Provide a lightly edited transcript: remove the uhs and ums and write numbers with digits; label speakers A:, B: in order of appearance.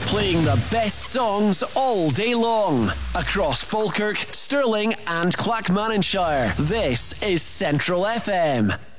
A: Playing the best songs all day long. Across Falkirk, Stirling and Clackmannanshire. This is Central FM.